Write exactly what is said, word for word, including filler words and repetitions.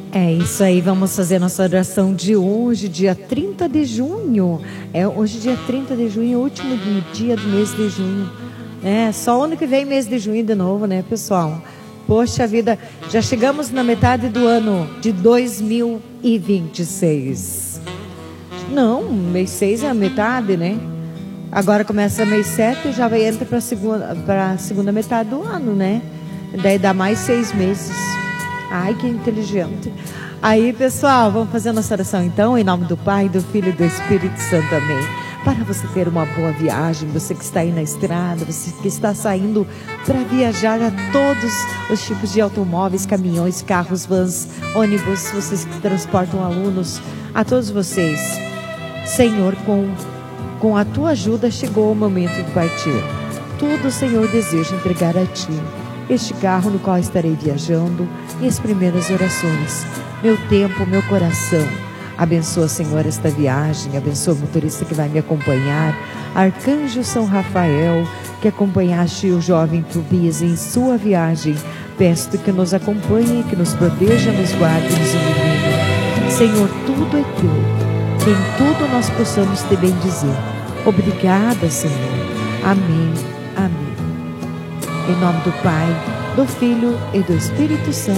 É isso aí, vamos fazer nossa oração de hoje, dia trinta de junho. É hoje, dia trinta de junho, último dia do mês de junho. É, só ano que vem, mês de junho de novo, né, pessoal? Poxa vida, já chegamos na metade do ano de dois mil e vinte e seis. Não, mês seis é a metade, né? Agora começa mês sete e já vai entrar para a segunda, para a segunda metade do ano, né? Daí dá mais seis meses. Ai, que inteligente. Aí, pessoal, vamos fazer a nossa oração então, em nome do Pai, do Filho e do Espírito Santo, amém. Para você ter uma boa viagem, você que está aí na estrada, você que está saindo para viajar, a todos os tipos de automóveis, caminhões, carros, vans, ônibus, vocês que transportam alunos, a todos vocês, Senhor, com, com a tua ajuda chegou o momento de partir. Tudo o Senhor deseja entregar a ti. Este carro no qual estarei viajando e as primeiras orações, meu tempo, meu coração. Abençoa, Senhor, esta viagem, abençoa o motorista que vai me acompanhar, Arcanjo São Rafael, que acompanhaste o jovem Tobias em sua viagem. Peço que nos acompanhe, que nos proteja, nos guarde, nos ilumine. Senhor, tudo é teu, que em tudo nós possamos te bendizer. Obrigada, Senhor. Amém, amém. Em nome do Pai, do Filho e do Espírito Santo.